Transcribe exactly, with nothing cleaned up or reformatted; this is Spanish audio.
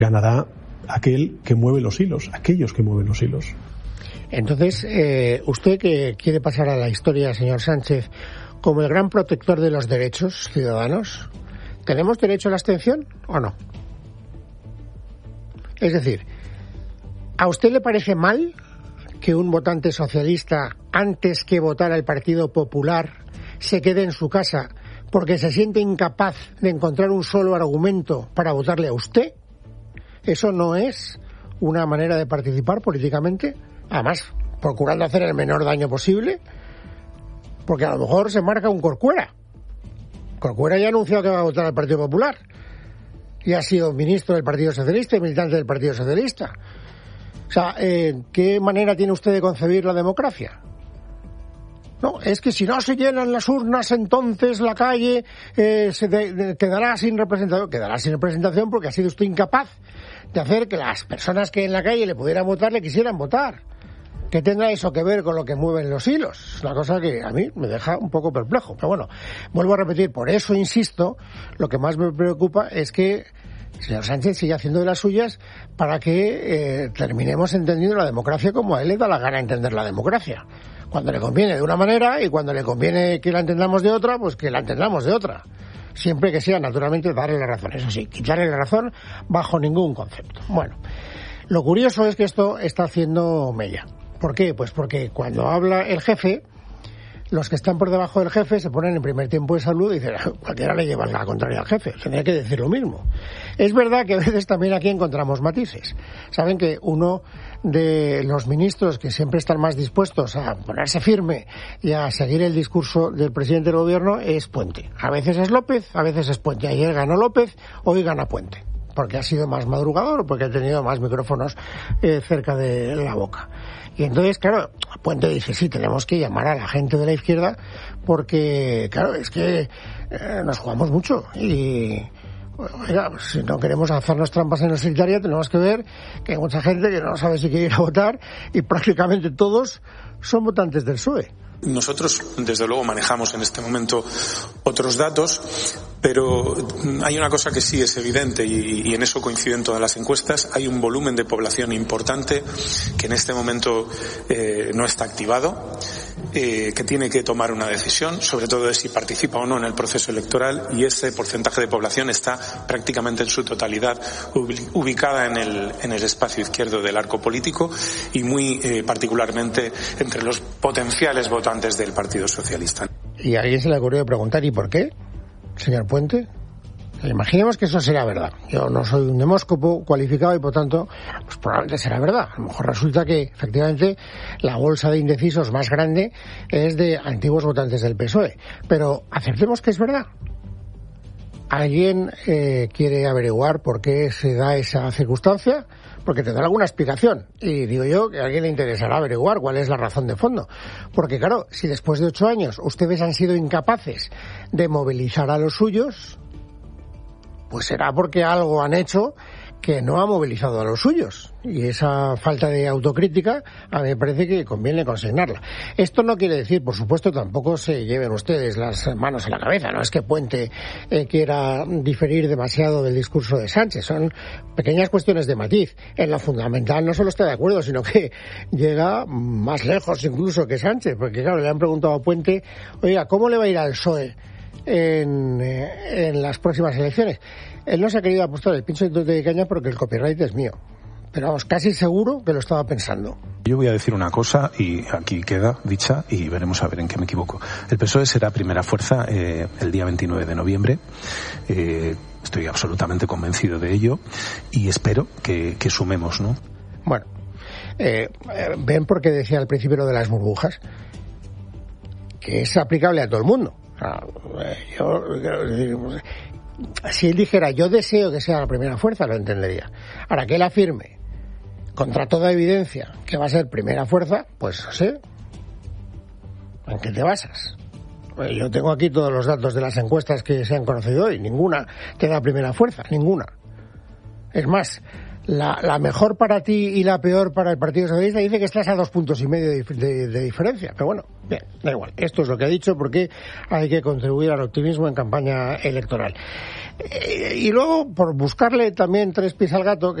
Ganará aquel que mueve los hilos, aquellos que mueven los hilos. Entonces, eh, usted que quiere pasar a la historia, señor Sánchez, como el gran protector de los derechos ciudadanos, ¿tenemos derecho a la abstención o no? Es decir, ¿a usted le parece mal que un votante socialista, antes que votar al Partido Popular, se quede en su casa porque se siente incapaz de encontrar un solo argumento para votarle a usted? ¿Eso no es una manera de participar políticamente? Además, procurando hacer el menor daño posible, porque a lo mejor se marca un Corcuera. Corcuera ya ha anunciado que va a votar al Partido Popular y ha sido ministro del Partido Socialista y militante del Partido Socialista. O sea, eh, ¿qué manera tiene usted de concebir la democracia? No, es que si no se llenan las urnas, entonces la calle eh, se de, de, quedará sin representación. Quedará sin representación porque ha sido usted incapaz de hacer que las personas que en la calle le pudieran votar le quisieran votar. ¿Qué tendrá eso que ver con lo que mueven los hilos? Es una cosa que a mí me deja un poco perplejo. Pero bueno, vuelvo a repetir, por eso insisto, lo que más me preocupa es que el señor Sánchez sigue haciendo de las suyas para que eh, terminemos entendiendo la democracia como a él le da la gana entender la democracia. Cuando le conviene de una manera y cuando le conviene que la entendamos de otra, pues que la entendamos de otra. Siempre que sea, naturalmente, darle la razón. Eso sí, quitarle la razón bajo ningún concepto. Bueno, lo curioso es que esto está haciendo mella. ¿Por qué? Pues porque cuando habla el jefe, los que están por debajo del jefe se ponen en primer tiempo de salud y dicen, cualquiera le lleva la contraria al jefe, tendría que decir lo mismo. Es verdad que a veces también aquí encontramos matices. Saben que uno de los ministros que siempre están más dispuestos a ponerse firme y a seguir el discurso del presidente del gobierno es Puente. A veces es López, a veces es Puente. Ayer ganó López, hoy gana Puente, porque ha sido más madrugador, porque ha tenido más micrófonos eh, cerca de la boca. Y entonces, claro, Puente dice, sí, tenemos que llamar a la gente de la izquierda porque, claro, es que eh, nos jugamos mucho y, oiga, pues, si no queremos hacernos trampas en la solitaria, tenemos que ver que hay mucha gente que no sabe si quiere ir a votar y prácticamente todos son votantes del P S O E. Nosotros, desde luego, manejamos en este momento otros datos, pero hay una cosa que sí es evidente y, y en eso coinciden todas las encuestas. Hay un volumen de población importante que en este momento eh, no está activado, eh, que tiene que tomar una decisión, sobre todo de si participa o no en el proceso electoral, y ese porcentaje de población está prácticamente en su totalidad ubicada en el, en el espacio izquierdo del arco político y muy eh, particularmente entre los potenciales votantes del Partido Socialista. Y a alguien se le ocurrió preguntar, ¿y por qué, señor Puente? Imaginemos que eso será verdad. Yo no soy un demóscopo cualificado y por tanto, pues probablemente será verdad. A lo mejor resulta que efectivamente la bolsa de indecisos más grande es de antiguos votantes del P S O E. Pero aceptemos que es verdad. ¿Alguien eh, quiere averiguar por qué se da esa circunstancia? Porque tendrá alguna explicación. Y digo yo que a alguien le interesará averiguar cuál es la razón de fondo. Porque claro, si después de ocho años ustedes han sido incapaces de movilizar a los suyos, pues será porque algo han hecho que no ha movilizado a los suyos. Y esa falta de autocrítica a mí me parece que conviene consignarla. Esto no quiere decir, por supuesto, tampoco se lleven ustedes las manos a la cabeza. No es que Puente eh, quiera diferir demasiado del discurso de Sánchez. Son pequeñas cuestiones de matiz. En lo fundamental no solo está de acuerdo, sino que llega más lejos incluso que Sánchez. Porque claro, le han preguntado a Puente, oiga, ¿cómo le va a ir al P S O E en, eh, en las próximas elecciones? Él no se ha querido apostar el pincho de caña porque el copyright es mío. Pero vamos, casi seguro que lo estaba pensando. Yo voy a decir una cosa y aquí queda dicha y veremos a ver en qué me equivoco. El P S O E será primera fuerza eh, el día veintinueve de noviembre. Eh, estoy absolutamente convencido de ello y espero que, que sumemos, ¿no? Bueno, eh, ven por qué decía al principio lo de las burbujas, que es aplicable a todo el mundo. O sea, yo... Si él dijera, yo deseo que sea la primera fuerza, lo entendería. Ahora, que él afirme, contra toda evidencia, que va a ser primera fuerza, pues no sé. ¿En qué te basas? Pues yo tengo aquí todos los datos de las encuestas que se han conocido hoy. Ninguna te da primera fuerza, ninguna. Es más, la, la mejor para ti y la peor para el Partido Socialista dice que estás a dos puntos y medio de, de, de diferencia. Pero bueno, Bien, da igual. Esto es lo que ha dicho porque hay que contribuir al optimismo en campaña electoral. Eh, y luego, por buscarle también tres pies al gato,